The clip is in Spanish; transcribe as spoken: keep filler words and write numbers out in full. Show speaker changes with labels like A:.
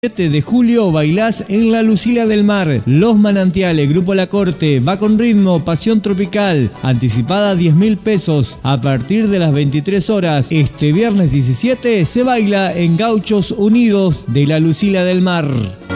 A: siete de julio bailás en la Lucila del Mar. Los Manantiales, Grupo La Corte, Va con Ritmo, Pasión Tropical, anticipada diez mil pesos a partir de las veintitrés horas. Este viernes diecisiete se baila en Gauchos Unidos de la Lucila del Mar.